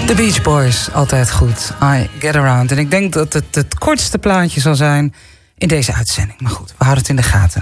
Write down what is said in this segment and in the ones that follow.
The Beach Boys, altijd goed. I Get Around. En ik denk dat het het kortste plaatje zal zijn in deze uitzending. Maar goed, we houden het in de gaten.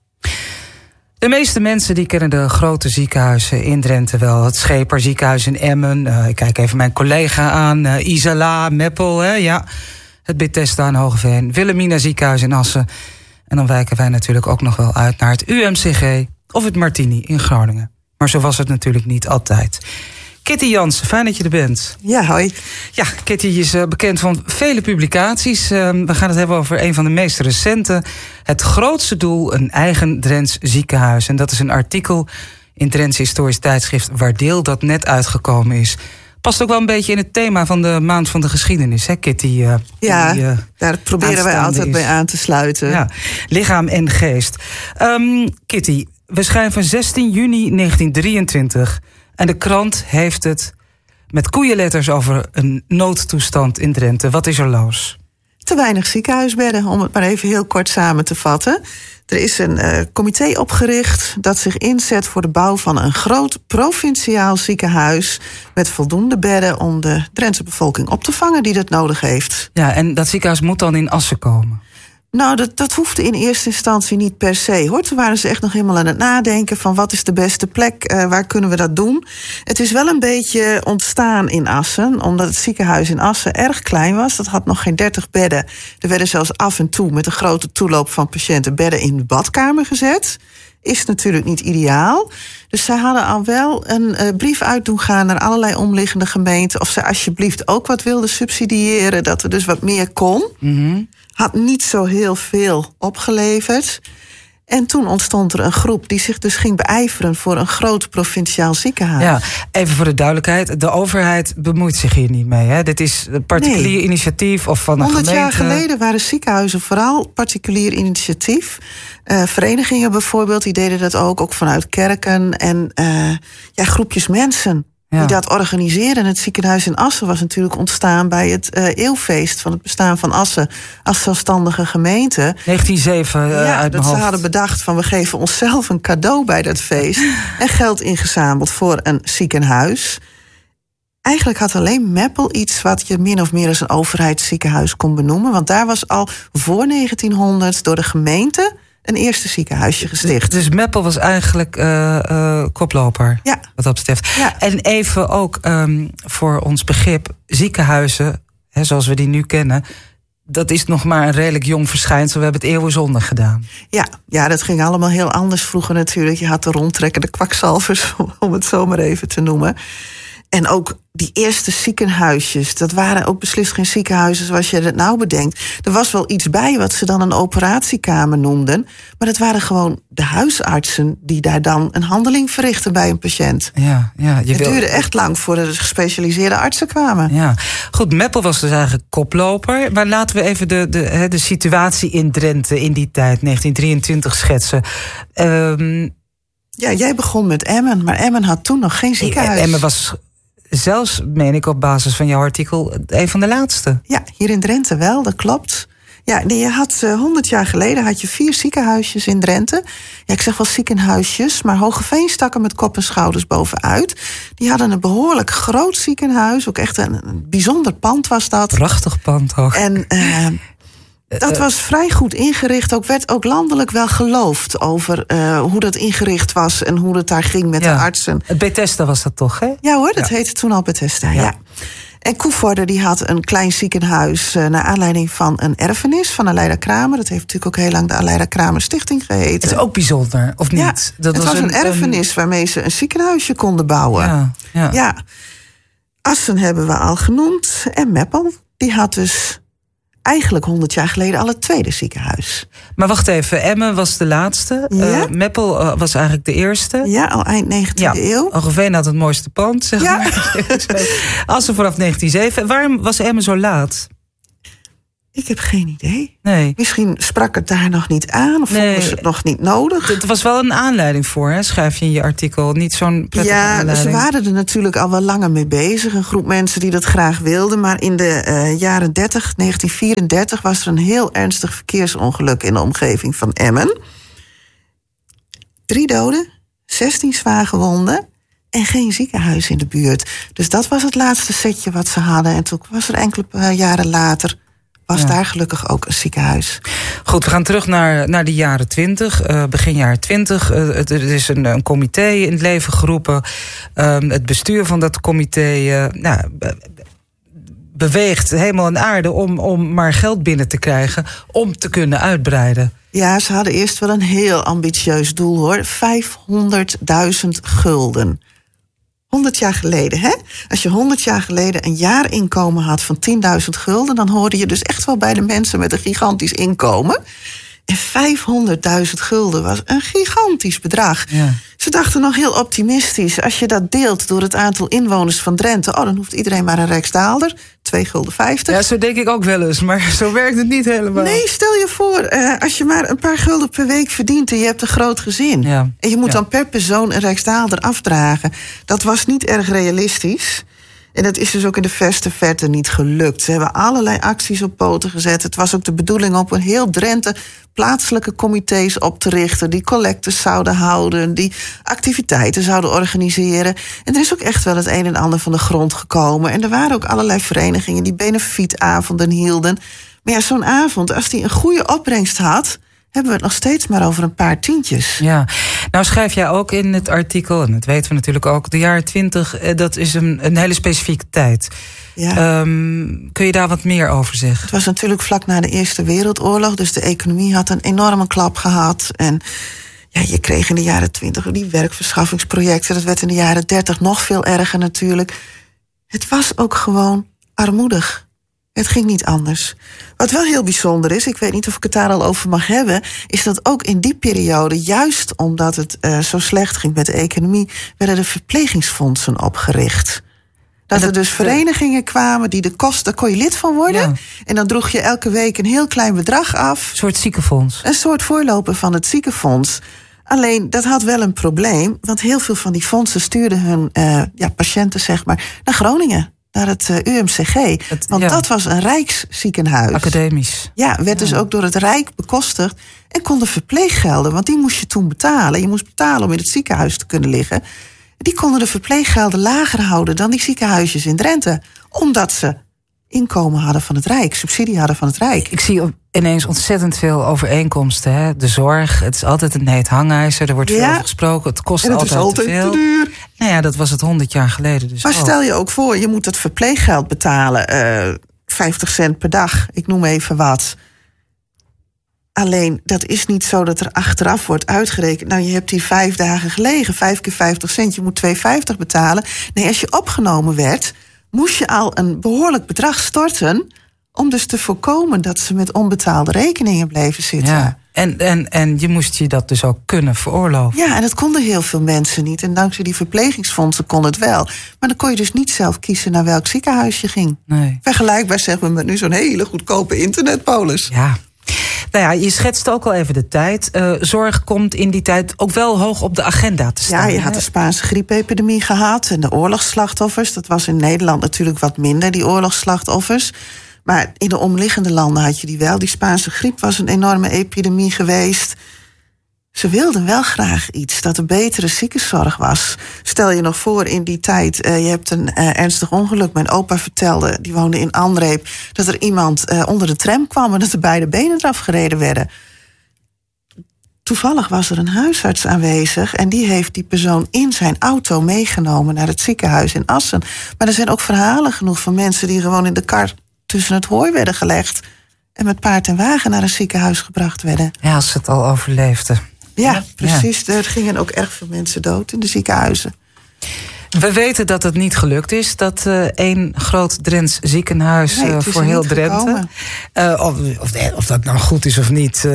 De meeste mensen die kennen de grote ziekenhuizen in Drenthe wel. Het Scheper ziekenhuis in Emmen. Ik kijk even mijn collega aan. Isala, Meppel, ja. Het Bethesda in Hoogeveen. Wilhelmina ziekenhuis in Assen. En dan wijken wij natuurlijk ook nog wel uit naar het UMCG of het Martini in Groningen. Maar zo was het natuurlijk niet altijd. Kitty Jansen, fijn dat je er bent. Ja, hoi. Ja, Kitty is bekend van vele publicaties. We gaan het hebben over een van de meest recente. Het grootste doel, een eigen Drents ziekenhuis. En dat is een artikel in Drents Historisch Tijdschrift waar deel dat net uitgekomen is. Past ook wel een beetje in het thema van de Maand van de Geschiedenis, hè Kitty? Daar proberen wij altijd bij aan te sluiten. Ja, lichaam en geest. Kitty, we schrijven 16 juni 1923... En de krant heeft het met koeienletters over een noodtoestand in Drenthe. Wat is er los? Te weinig ziekenhuisbedden, om het maar even heel kort samen te vatten. Er is een comité opgericht dat zich inzet voor de bouw van een groot provinciaal ziekenhuis met voldoende bedden om de Drentse bevolking op te vangen die dat nodig heeft. Ja, en dat ziekenhuis moet dan in Assen komen? Nou, dat hoefde in eerste instantie niet per se, hoor. Toen waren ze echt nog helemaal aan het nadenken van wat is de beste plek, waar kunnen we dat doen. Het is wel een beetje ontstaan in Assen, omdat het ziekenhuis in Assen erg klein was. Dat had nog geen 30 bedden. Er werden zelfs af en toe met een grote toeloop van patiënten bedden in de badkamer gezet. Is natuurlijk niet ideaal. Dus zij hadden al wel een brief uit doen gaan naar allerlei omliggende gemeenten of ze alsjeblieft ook wat wilden subsidiëren, dat er dus wat meer kon. Mm-hmm. Had niet zo heel veel opgeleverd. En toen ontstond er een groep die zich dus ging beijveren voor een groot provinciaal ziekenhuis. Ja, even voor de duidelijkheid. De overheid bemoeit zich hier niet mee. Hè? Dit is een particulier initiatief of van een 100 gemeente. 100 jaar geleden waren ziekenhuizen vooral particulier initiatief. Verenigingen bijvoorbeeld, die deden dat ook vanuit kerken. En groepjes mensen die dat organiseerden. Het ziekenhuis in Assen was natuurlijk ontstaan bij het eeuwfeest van het bestaan van Assen als zelfstandige gemeente. 1907 uit dat mijn ze hadden bedacht van we geven onszelf een cadeau bij dat feest. En geld ingezameld voor een ziekenhuis. Eigenlijk had alleen Meppel iets wat je min of meer als een overheidsziekenhuis kon benoemen. Want daar was al voor 1900 door de gemeente een eerste ziekenhuisje gesticht. Dus Meppel was eigenlijk koploper, wat dat betreft. Ja. En even ook voor ons begrip, ziekenhuizen, zoals we die nu kennen, dat is nog maar een redelijk jong verschijnsel. We hebben het eeuwen zonder gedaan. Ja, dat ging allemaal heel anders vroeger natuurlijk. Je had de rondtrekkende kwakzalvers, om het zo maar even te noemen. En ook die eerste ziekenhuisjes, dat waren ook beslist geen ziekenhuizen zoals je het nou bedenkt. Er was wel iets bij wat ze dan een operatiekamer noemden. Maar dat waren gewoon de huisartsen die daar dan een handeling verrichten bij een patiënt. Het duurde echt lang voordat de gespecialiseerde artsen kwamen. Ja. Goed, Meppel was dus eigenlijk koploper. Maar laten we even de situatie in Drenthe in die tijd, 1923, schetsen. Jij begon met Emmen, maar Emmen had toen nog geen ziekenhuis. Emmen was zelfs, meen ik op basis van jouw artikel, een van de laatste. Ja, hier in Drenthe wel, dat klopt. Ja, je had 100 jaar geleden had je 4 ziekenhuisjes in Drenthe. Ja, ik zeg wel ziekenhuisjes, maar Hoogeveen stak er met kop en schouders bovenuit. Die hadden een behoorlijk groot ziekenhuis, ook echt een bijzonder pand was dat. Prachtig pand ook. En dat was vrij goed ingericht. Werd ook landelijk wel geloofd over hoe dat ingericht was en hoe het daar ging met de artsen. Het Bethesda was dat toch, hè? Ja hoor, dat heette toen al Bethesda, ja. En Koevoorde die had een klein ziekenhuis naar aanleiding van een erfenis van Aleida Kramer. Dat heeft natuurlijk ook heel lang de Aleida Kramer Stichting geheten. Het is ook bijzonder, of niet? Ja, het was een erfenis waarmee ze een ziekenhuisje konden bouwen. Ja. Assen hebben we al genoemd. En Meppel, die had dus eigenlijk 100 jaar geleden al het tweede ziekenhuis. Maar wacht even, Emmen was de laatste. Meppel was eigenlijk de eerste. Ja, al eind 19e eeuw. Hoogeveen had het mooiste pand, zeg maar. Assen vanaf 1907. Waarom was Emmen zo laat? Ik heb geen idee. Nee. Misschien sprak het daar nog niet aan of vonden ze het nog niet nodig. Er was wel een aanleiding voor, hè? Schrijf je in je artikel. Niet zo'n prettige aanleiding. Ze waren er natuurlijk al wel langer mee bezig. Een groep mensen die dat graag wilden. Maar in de jaren 1934 was er een heel ernstig verkeersongeluk in de omgeving van Emmen. 3 doden, 16 zwaar gewonden. en geen ziekenhuis in de buurt. Dus dat was het laatste setje wat ze hadden. En toen was er enkele jaren later daar gelukkig ook een ziekenhuis. Goed, we gaan terug naar de jaren 20, begin jaren 20. Er is een comité in het leven geroepen. Het bestuur van dat comité beweegt hemel en aarde om maar geld binnen te krijgen om te kunnen uitbreiden. Ja, ze hadden eerst wel een heel ambitieus doel, hoor. 500.000 gulden. 100 jaar geleden, hè? Als je 100 jaar geleden een jaarinkomen had van 10.000 gulden... dan hoorde je dus echt wel bij de mensen met een gigantisch inkomen. En 500.000 gulden was een gigantisch bedrag. Ja. Ze dachten nog heel optimistisch. Als je dat deelt door het aantal inwoners van Drenthe... dan hoeft iedereen maar een Rijksdaalder, 2,50 gulden. Ja, zo denk ik ook wel eens, maar zo werkt het niet helemaal. Nee, stel je voor, als je maar een paar gulden per week verdient... en je hebt een groot gezin... Ja. en je moet dan per persoon een Rijksdaalder afdragen... dat was niet erg realistisch... En dat is dus ook in de verste verte niet gelukt. Ze hebben allerlei acties op poten gezet. Het was ook de bedoeling om een heel Drenthe plaatselijke comité's op te richten... die collectes zouden houden, die activiteiten zouden organiseren. En er is ook echt wel het een en ander van de grond gekomen. En er waren ook allerlei verenigingen die benefietavonden hielden. Maar ja, zo'n avond, als die een goede opbrengst had... hebben we het nog steeds maar over een paar tientjes. Ja, nou schrijf jij ook in het artikel, en dat weten we natuurlijk ook... de jaren 20, dat is een hele specifieke tijd. Ja. Kun je daar wat meer over zeggen? Het was natuurlijk vlak na de Eerste Wereldoorlog... dus de economie had een enorme klap gehad. En ja, je kreeg in de jaren 20 die werkverschaffingsprojecten. Dat werd in de jaren 30 nog veel erger natuurlijk. Het was ook gewoon armoedig. Het ging niet anders. Wat wel heel bijzonder is, ik weet niet of ik het daar al over mag hebben... is dat ook in die periode, juist omdat het zo slecht ging met de economie... werden er verplegingsfondsen opgericht. Dat er dus verenigingen kwamen die de kosten... daar kon je lid van worden. Ja. En dan droeg je elke week een heel klein bedrag af. Een soort ziekenfonds. Een soort voorloper van het ziekenfonds. Alleen, dat had wel een probleem... want heel veel van die fondsen stuurden hun patiënten zeg maar, naar Groningen... naar het UMCG. Want dat was een rijksziekenhuis. Academisch. Ja, werd dus ook door het Rijk bekostigd. En konden verpleeggelden, want die moest je toen betalen. Je moest betalen om in het ziekenhuis te kunnen liggen. Die konden de verpleeggelden lager houden dan die ziekenhuisjes in Drenthe. Omdat ze inkomen hadden van het Rijk, subsidie hadden van het Rijk. Ik zie ineens ontzettend veel overeenkomsten. Hè? De zorg, het is altijd een heet hangijzer. Er wordt veel over gesproken, het kost altijd te veel. Te duur. Nou ja, dat was het 100 jaar geleden. Dus maar stel je ook voor, je moet het verpleeggeld betalen. 50 cent per dag, ik noem even wat. Alleen, dat is niet zo dat er achteraf wordt uitgerekend... nou, je hebt hier 5 dagen gelegen, 5 keer 50 cent, je moet 2,50 betalen. Nee, als je opgenomen werd, moest je al een behoorlijk bedrag storten... om dus te voorkomen dat ze met onbetaalde rekeningen bleven zitten. Ja. En je moest je dat dus ook kunnen veroorloven. Ja, en dat konden heel veel mensen niet. En dankzij die verplegingsfondsen kon het wel. Maar dan kon je dus niet zelf kiezen naar welk ziekenhuis je ging. Nee. Vergelijkbaar zeggen we met nu zo'n hele goedkope internetpolis. Ja. Nou ja, je schetst ook al even de tijd. Zorg komt in die tijd ook wel hoog op de agenda te staan. Ja, je had de Spaanse griepepidemie gehad en de oorlogsslachtoffers. Dat was in Nederland natuurlijk wat minder, die oorlogsslachtoffers. Maar in de omliggende landen had je die wel. Die Spaanse griep was een enorme epidemie geweest. Ze wilden wel graag iets, dat er betere ziekenzorg was. Stel je nog voor in die tijd, je hebt een ernstig ongeluk. Mijn opa vertelde, die woonde in Anreep... dat er iemand onder de tram kwam en dat er beide benen eraf gereden werden. Toevallig was er een huisarts aanwezig... en die heeft die persoon in zijn auto meegenomen naar het ziekenhuis in Assen. Maar er zijn ook verhalen genoeg van mensen die gewoon in de kar... tussen het hooi werden gelegd... en met paard en wagen naar een ziekenhuis gebracht werden. Ja, als ze het al overleefden. Ja, precies. Ja. Er gingen ook erg veel mensen dood in de ziekenhuizen. We weten dat het niet gelukt is. Dat één groot Drents ziekenhuis voor heel Drenthe. Of dat nou goed is of niet.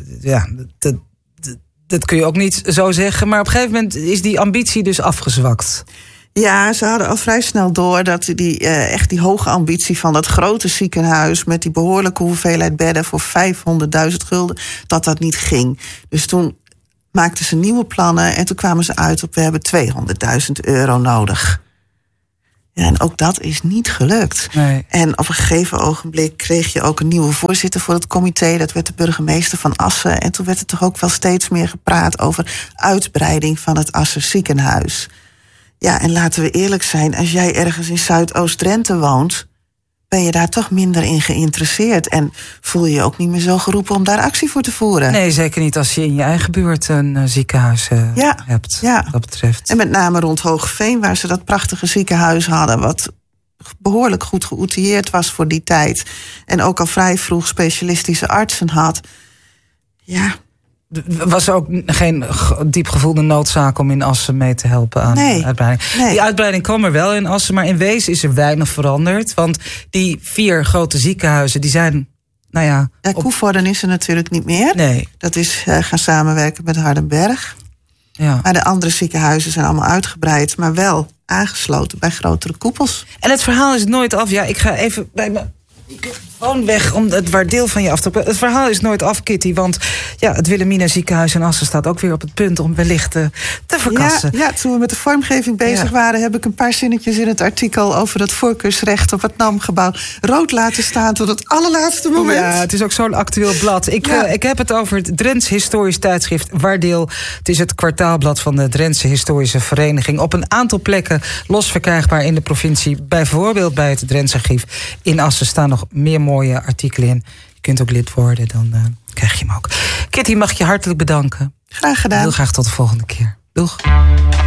Dat kun je ook niet zo zeggen. Maar op een gegeven moment is die ambitie dus afgezwakt. Ja, ze hadden al vrij snel door dat die hoge ambitie van dat grote ziekenhuis... met die behoorlijke hoeveelheid bedden voor 500.000 gulden... dat niet ging. Dus toen maakten ze nieuwe plannen en toen kwamen ze uit op... we hebben €200.000 nodig. Ja, en ook dat is niet gelukt. Nee. En op een gegeven ogenblik kreeg je ook een nieuwe voorzitter voor het comité. Dat werd de burgemeester van Assen. En toen werd er toch ook wel steeds meer gepraat over uitbreiding van het Assen ziekenhuis. Ja, en laten we eerlijk zijn, als jij ergens in Zuidoost-Drenthe woont, ben je daar toch minder in geïnteresseerd. En voel je je ook niet meer zo geroepen om daar actie voor te voeren. Nee, zeker niet als je in je eigen buurt een ziekenhuis hebt. Ja. Wat dat betreft. En met name rond Hoogeveen, waar ze dat prachtige ziekenhuis hadden, wat behoorlijk goed geoutilleerd was voor die tijd. En ook al vrij vroeg specialistische artsen had. Ja. Was er ook geen diep gevoelde noodzaak om in Assen mee te helpen aan de uitbreiding? Nee. Die uitbreiding kwam er wel in Assen, maar in wezen is er weinig veranderd. Want die 4 grote ziekenhuizen, die zijn, nou ja... Koevoorden is er natuurlijk niet meer. Nee. Dat is gaan samenwerken met Hardenberg. Ja. Maar de andere ziekenhuizen zijn allemaal uitgebreid, maar wel aangesloten bij grotere koepels. En het verhaal is nooit af. Ja, ik ga even bij me... Gewoon weg om het waardeel van je af te... Het verhaal is nooit af, Kitty, want ja, het Wilhelmina ziekenhuis in Assen staat ook weer op het punt om wellicht te verkassen. Ja, toen we met de vormgeving bezig waren, heb ik een paar zinnetjes in het artikel over het voorkeursrecht op het NAM-gebouw rood laten staan tot het allerlaatste moment. Ja, het is ook zo'n actueel blad. Ik heb het over het Drents Historisch Tijdschrift Waardeel. Het is het kwartaalblad van de Drentse Historische Vereniging. Op een aantal plekken los verkrijgbaar in de provincie. Bijvoorbeeld bij het Drents Archief in Assen staan nog meer mooie artikelen in. Je kunt ook lid worden, dan krijg je hem ook. Kitty, mag ik je hartelijk bedanken. Graag gedaan. Heel graag tot de volgende keer. Doeg.